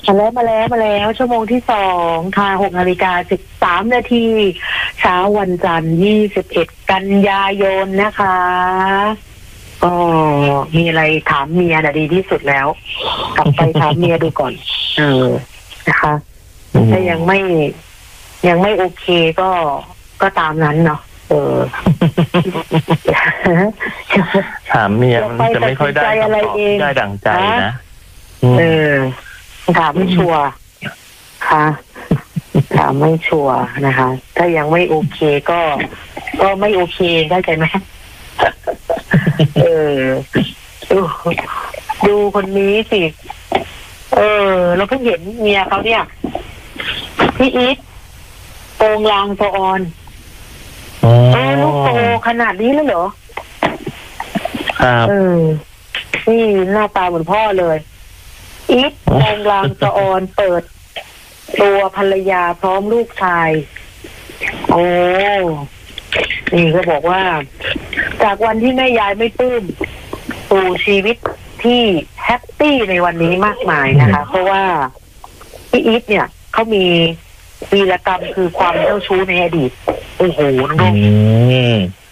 มาแล้วชั่วโมงที่2ค่ะ6:13 นาทีเช้าวันจันทร์21 กันยายนนะคะก็มีอะไรถามเมียน่ะดีที่สุดแล้วกลับไปถามเมียดูก่อนนะคะถ้ายังไม่โอเคก็ตามนั้นเนาะถามเมียมันจะไม่ค่อยได้คำตอบที่ได้ดั่งใจนะถามไม่ชัวร์ค่ะถามไม่ชัวร์นะคะถ้ายังไม่โอเคก็ไม่โอเคเข้าใจไหมดูคนนี้สิเราเพิ่งเห็นเมียเขาเนี่ยพี่อีทโปงลางโซออนลูกโตขนาดนี้เลยเหรอครับนี่หน้าตาเหมือนพ่อเลยอีทโปงลางโซออนเปิดตัวภรรยาพร้อมลูกชายนี่ก็บอกว่าจากวันที่แม่ยายไม่ปลื้มสู่ชีวิตที่แฮปปี้ในวันนี้มากมายนะคะเพราะว่าพี่อีทเนี่ยเขามีวีรกรรมคือความเจ้าชู้ในอดีตโอ้โหน้อง